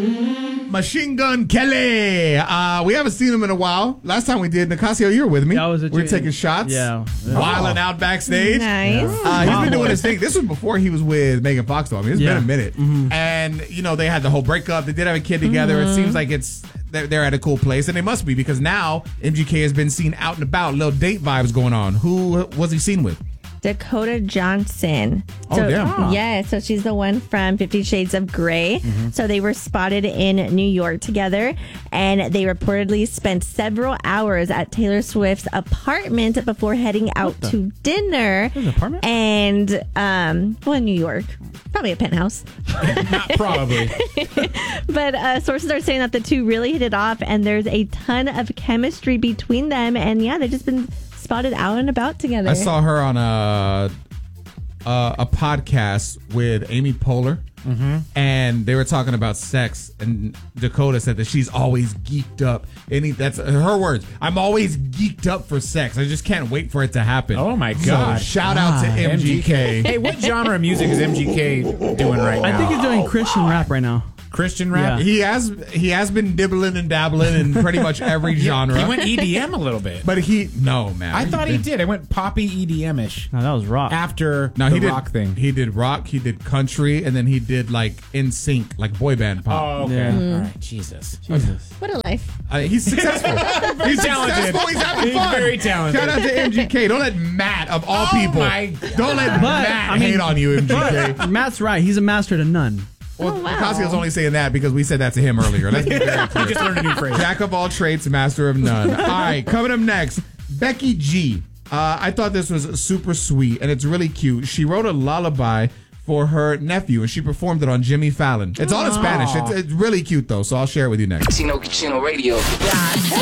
Machine Gun Kelly. We haven't seen him in a while. Last time we did, Nicasio, you were with me. Yeah, I was with we were you. taking shots. Yeah. Wilding out backstage. Nice. He's been doing his thing. This was before he was with Megan Fox, though. I mean, it's been a minute. Mm-hmm. And, you know, they had the whole breakup. They did have a kid together. It seems like they're at a cool place. And they must be, because now MGK has been seen out and about. Little date vibes going on. Who was he seen with? Dakota Johnson. Oh, damn. Yeah, so she's the one from 50 Shades of Grey. So they were spotted in New York together, and they reportedly spent several hours at Taylor Swift's apartment before heading out to dinner. There's an apartment? And, in New York. Probably a penthouse. Not probably. But sources are saying that the two really hit it off, and there's a ton of chemistry between them. And yeah, they've just been spotted out and about together. I saw her on a podcast with Amy Poehler, and they were talking about sex, and Dakota said that she's always geeked up. That's her words. I'm always geeked up for sex. I just can't wait for it to happen. Oh my God. So, shout out to MGK. Hey, what genre of music is MGK doing right now? I think he's doing Christian rap right now. Christian rap? Yeah. He has been dibbling and dabbling in pretty much every genre. He went EDM a little bit. But no, man. I thought he did. It went poppy EDM-ish. No, that was rock. After No, the he did rock thing. He did rock, he did country, and then he did like NSYNC, like boy band pop. Oh, okay. Yeah. All right. Jesus. What a life. He's successful. He's talented. successful. He's having He's fun. very talented. Shout out to MGK. Don't let Matt, of all people, my God. don't let Matt hate on you, MGK. Matt's right. He's a master to none. Well, wow. Nicasio's only saying that because we said that to him earlier. Let's be very clear. Just learned a new phrase. Jack of all trades, master of none. All right, coming up next, Becky G. I thought this was super sweet, and it's really cute. She wrote a lullaby for her nephew, and she performed it on Jimmy Fallon. It's all in Spanish. It's really cute, though, so I'll share it with you next. Chino Radio.